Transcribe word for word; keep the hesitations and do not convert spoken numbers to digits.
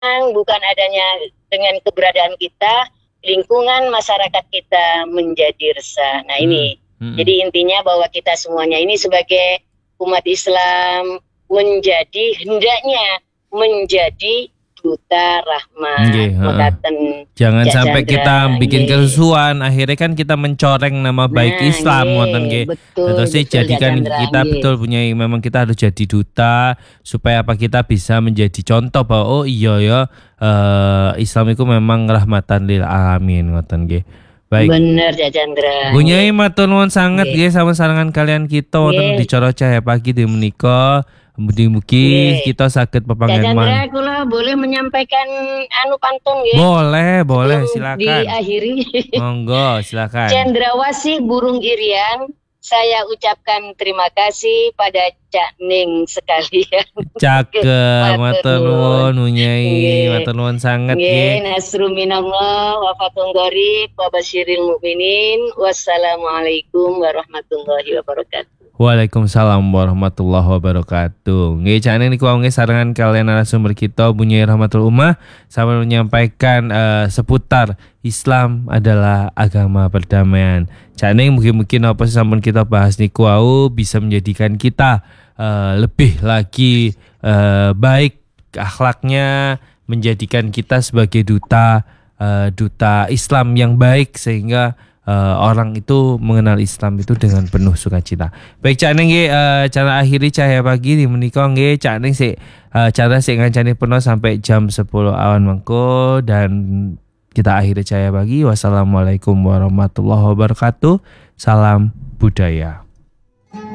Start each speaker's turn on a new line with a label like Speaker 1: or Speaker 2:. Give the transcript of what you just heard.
Speaker 1: bukan adanya dengan keberadaan kita, lingkungan masyarakat kita menjadi resah. Nah ini,
Speaker 2: Hmm. Hmm.
Speaker 1: jadi intinya bahwa kita semuanya ini sebagai umat Islam menjadi, hendaknya menjadi duta rahmat.
Speaker 2: Nggih, heeh.
Speaker 1: Mekaten
Speaker 2: Jangan
Speaker 1: Cak
Speaker 2: sampai
Speaker 1: Chandra,
Speaker 2: kita bikin
Speaker 1: nggih.
Speaker 2: kerusuhan, akhirnya kan kita mencoreng nama baik
Speaker 1: Nah,
Speaker 2: Islam, ngoten
Speaker 1: nggih,
Speaker 2: nggih.
Speaker 1: betul,
Speaker 2: Terus sih
Speaker 1: betul Cak
Speaker 2: jadikan
Speaker 1: Chandra,
Speaker 2: kita
Speaker 1: nggih.
Speaker 2: betul punya, memang kita harus jadi duta supaya apa, kita bisa menjadi contoh bahwa oh iya ya, eh, Islam itu memang rahmatan lil alamin, ngoten nggih. Baik.
Speaker 1: Bener Cak Chandra,
Speaker 2: Bu
Speaker 1: nggih.
Speaker 2: Nyai matur nuwun sanget
Speaker 1: Nggih.
Speaker 2: nggih sama sarangan kalian kita wonten
Speaker 1: Nggih.
Speaker 2: di Coro Cahaya Pagi di menika. Mugi-mugi
Speaker 1: Nggih.
Speaker 2: kita saged
Speaker 1: Cak
Speaker 2: pepanggen
Speaker 1: Chandra,
Speaker 2: man.
Speaker 1: kula boleh menyampaikan anu pantun nggih?
Speaker 2: Boleh, boleh,
Speaker 1: Sebelum
Speaker 2: silakan.
Speaker 1: diakhiri.
Speaker 2: Monggo, silakan.
Speaker 1: Cendrawasih burung irian, saya ucapkan terima kasih pada Cak Ning sekalian.
Speaker 2: Cakep, matur nuwun Bu Nyai,
Speaker 1: Nggih.
Speaker 2: matur nuwun sanget
Speaker 1: Nggih,
Speaker 2: nggih.
Speaker 1: nasru minallah wa fathun qarib wa basyiril mukminin. Wassalamualaikum warahmatullahi wabarakatuh.
Speaker 2: Waalaikumsalam warahmatullahi wabarakatuh. Nggih, Cak Ning niku nggih sarangan kalian narasumber kita Bu Nyai Rahmatul Ummah sambil menyampaikan uh, seputar Islam adalah agama perdamaian. Cak Ning mungkin-mungkin apa sih sampun kita bahas niku wau bisa menjadikan kita uh, lebih lagi uh, baik akhlaknya, menjadikan kita sebagai duta uh, duta Islam yang baik sehingga Uh, orang itu mengenal Islam itu dengan penuh sukacita. Baik Cak Ning nggih, uh, cara akhiri Cahaya Pagi di menika nggih Cak Ning sik uh, cara sik ngancani penuh sampai jam sepuluh awan mengko, dan kita akhiri Cahaya Pagi. Wassalamualaikum warahmatullahi wabarakatuh. Salam budaya.